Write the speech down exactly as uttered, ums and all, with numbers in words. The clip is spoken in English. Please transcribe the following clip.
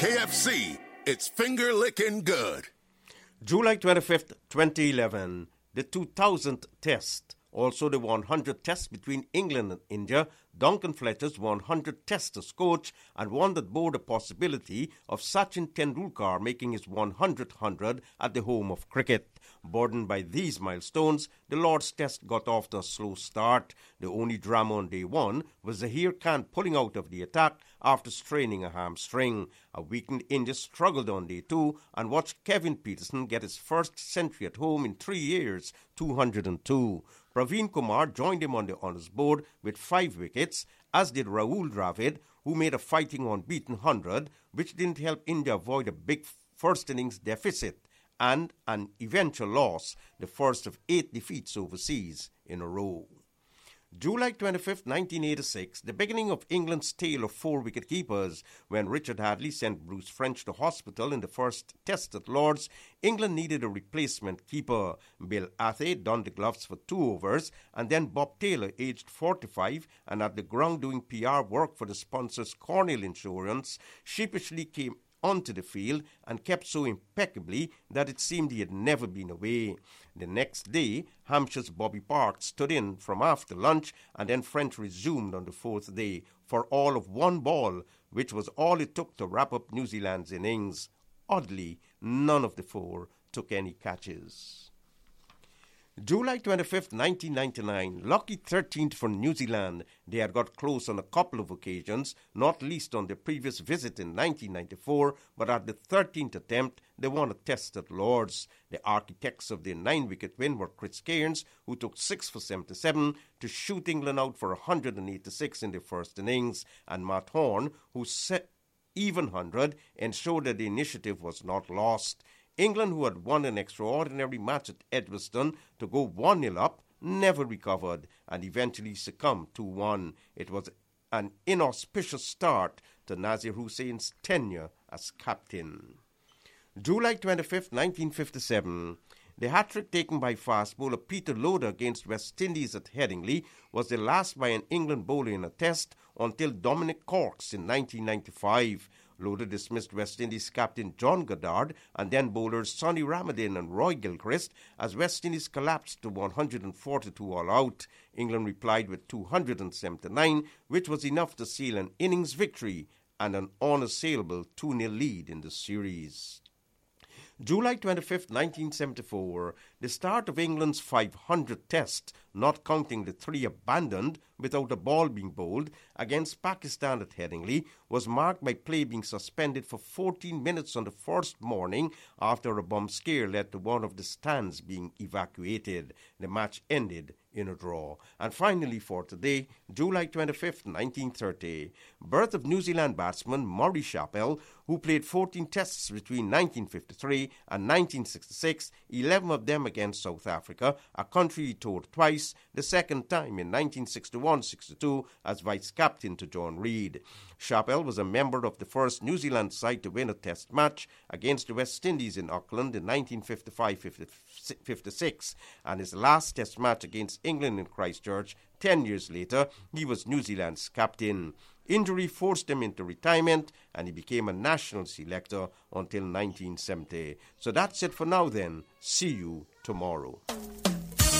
K F C, it's finger licking good. July twenty-fifth, twenty eleven, the two thousandth Test, also the one hundredth Test between England and India. Duncan Fletcher's one hundred Testers coach, and one that bore the possibility of Sachin Tendulkar making his one hundredth hundred at the home of cricket. Burdened by these milestones, the Lord's Test got off to a slow start. The only drama on day one was Zaheer Khan pulling out of the attack after straining a hamstring. A weakened India struggled on day two and watched Kevin Pietersen get his first century at home in three years, two hundred two. Praveen Kumar joined him on the honours board with five wickets, as did Rahul Dravid, who made a fighting unbeaten one hundred, which didn't help India avoid a big first innings deficit and an eventual loss, the first of eight defeats overseas in a row. July twenty-fifth, nineteen eighty-six, the beginning of England's tale of four wicket-keepers. When Richard Hadlee sent Bruce French to hospital in the first Test at Lord's, England needed a replacement keeper. Bill Athey donned the gloves for two overs, and then Bob Taylor, aged forty-five, and at the ground doing P R work for the sponsors Cornell Insurance, sheepishly came onto the field and kept so impeccably that it seemed he had never been away. The next day, Hampshire's Bobby Park stood in from after lunch, and then French resumed on the fourth day for all of one ball, which was all it took to wrap up New Zealand's innings. Oddly, none of the four took any catches. July twenty-fifth, nineteen ninety-nine, lucky thirteenth for New Zealand. They had got close on a couple of occasions, not least on their previous visit in nineteen ninety-four, but at the thirteenth attempt, they won a Test at Lord's. The architects of their nine-wicket win were Chris Cairns, who took six for seventy-seven to shoot England out for one hundred eighty-six in the first innings, and Matt Horn, who set even one hundred, ensured that the initiative was not lost. England, who had won an extraordinary match at Edgbaston to go one nil up, never recovered and eventually succumbed two one. It was an inauspicious start to Nazir Hussein's tenure as captain. July twenty-fifth, nineteen fifty-seven. The hat-trick taken by fast bowler Peter Loader against West Indies at Headingley was the last by an England bowler in a Test until Dominic Corks in nineteen ninety-five. Loader dismissed West Indies captain John Goddard and then bowlers Sonny Ramadhin and Roy Gilchrist as West Indies collapsed to one hundred forty-two all out. England replied with two hundred seventy-nine, which was enough to seal an innings victory and an unassailable two nil lead in the series. July twenty-fifth, nineteen seventy-four, the start of England's five hundredth Test, not counting the three abandoned without a ball being bowled, against Pakistan at Headingley, was marked by play being suspended for fourteen minutes on the first morning after a bomb scare led to one of the stands being evacuated. The match ended in a draw. And finally for today, July twenty-fifth, nineteen thirty, birth of New Zealand batsman Murray Chappell, who played fourteen tests between nineteen fifty-three and nineteen sixty-six, eleven of them against South Africa, a country he toured twice, the second time in nineteen sixty-one sixty-two as vice-captain to John Reid. Chappell was a member of the first New Zealand side to win a test match against the West Indies in Auckland in nineteen fifty-five fifty-six, and his last test match against England in Christchurch ten years later, he was New Zealand's captain. Injury forced him into retirement, and he became a national selector until nineteen seventy. So that's it for now then. See you tomorrow.